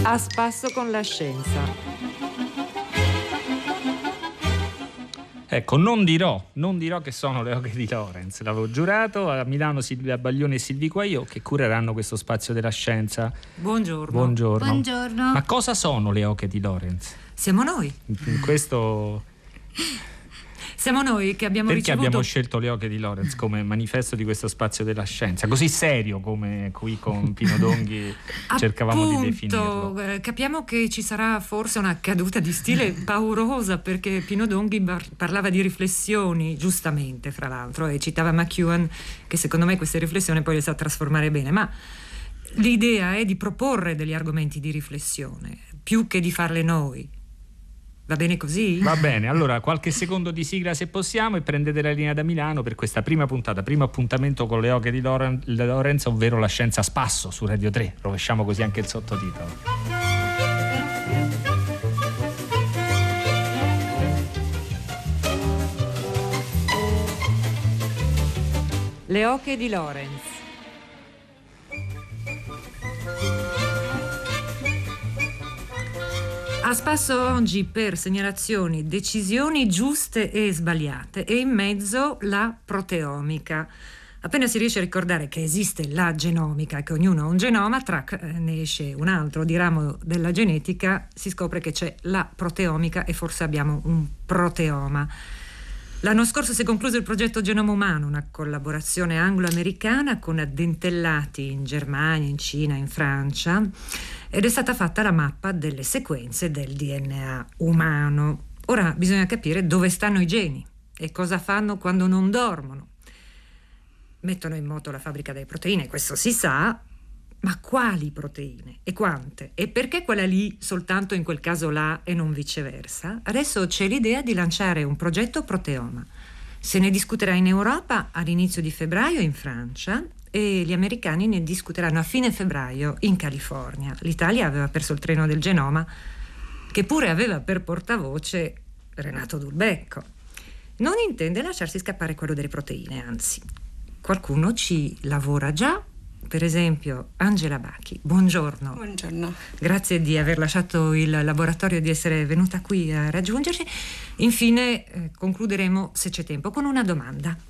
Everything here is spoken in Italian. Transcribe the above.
A spasso con la scienza. Ecco, non dirò che sono le oche di Lorenz, l'avevo giurato. A Milano Silvia Baglioni e Silvi Quaio, che cureranno questo spazio della scienza. Buongiorno. Ma cosa sono le oche di Lorenz? Siamo noi. In questo... Siamo noi che abbiamo Perché ricevuto... abbiamo scelto le oche di Lorenz come manifesto di questo spazio della scienza, così serio come qui con Pino Donghi cercavamo di definirlo? Capiamo che ci sarà forse una caduta di stile paurosa, perché Pino Donghi parlava di riflessioni, giustamente fra l'altro, e citava McEwan, che secondo me queste riflessioni poi le sa trasformare bene, ma l'idea è di proporre degli argomenti di riflessione più che di farle noi. Va bene così? Va bene, allora qualche secondo di sigla se possiamo e prendete la linea da Milano per questa prima puntata, primo appuntamento con le oche di Lorenz, ovvero la scienza a spasso su Radio 3. Rovesciamo così anche il sottotitolo. Le oche di Lorenz. A spasso oggi per segnalazioni, decisioni giuste e sbagliate, e in mezzo la proteomica. Appena si riesce a ricordare che esiste la genomica, che ognuno ha un genoma, ne esce un altro di ramo della genetica, si scopre che c'è la proteomica e forse abbiamo un proteoma. L'anno scorso si è concluso il progetto Genoma Umano, una collaborazione anglo-americana con addentellati in Germania, in Cina, in Francia, ed è stata fatta la mappa delle sequenze del DNA umano. Ora bisogna capire dove stanno i geni e cosa fanno quando non dormono. Mettono in moto la fabbrica delle proteine, questo si sa, ma quali proteine e quante? E perché quella lì soltanto in quel caso là e non viceversa? Adesso c'è l'idea di lanciare un progetto proteoma. Se ne discuterà in Europa all'inizio di febbraio in Francia e gli americani ne discuteranno a fine febbraio in California. L'Italia aveva perso il treno del genoma, che pure aveva per portavoce Renato Dulbecco. Non intende lasciarsi scappare quello delle proteine, anzi, qualcuno ci lavora già. Per esempio Angela Bachi, buongiorno. Buongiorno. Grazie di aver lasciato il laboratorio e di essere venuta qui a raggiungerci. Infine concluderemo, se c'è tempo, con una domanda.